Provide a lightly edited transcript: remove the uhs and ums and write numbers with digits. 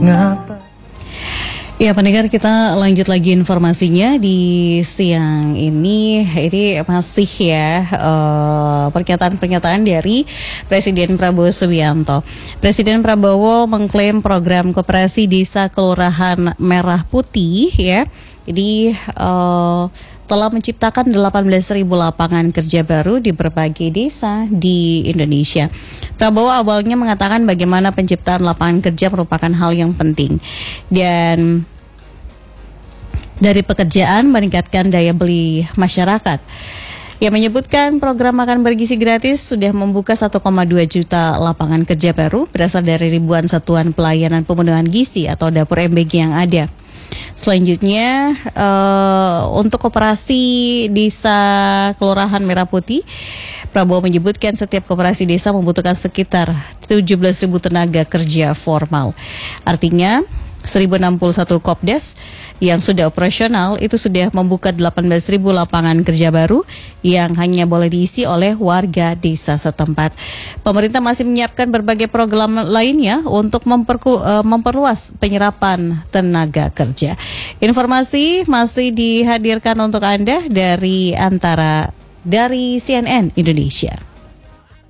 Ya, pendengar, kita lanjut lagi informasinya di siang ini. Ini masih ya pernyataan-pernyataan dari Presiden Prabowo Subianto. Presiden Prabowo mengklaim program koperasi desa Kelurahan Merah Putih ya. Jadi telah menciptakan 18.000 lapangan kerja baru di berbagai desa di Indonesia. Prabowo awalnya mengatakan bagaimana penciptaan lapangan kerja merupakan hal yang penting dan dari pekerjaan meningkatkan daya beli masyarakat. Ia menyebutkan program makan bergizi gratis sudah membuka 1,2 juta lapangan kerja baru berasal dari ribuan satuan pelayanan pemenuhan gizi atau dapur MBG yang ada. Selanjutnya untuk koperasi desa Kelurahan Merah Putih, Prabowo menyebutkan setiap koperasi desa membutuhkan sekitar 17.000 tenaga kerja formal. Artinya 1.061 Kopdes yang sudah operasional itu sudah membuka 18.000 lapangan kerja baru yang hanya boleh diisi oleh warga desa setempat. Pemerintah masih menyiapkan berbagai program lainnya untuk memperluas penyerapan tenaga kerja. Informasi masih dihadirkan untuk Anda dari CNN Indonesia.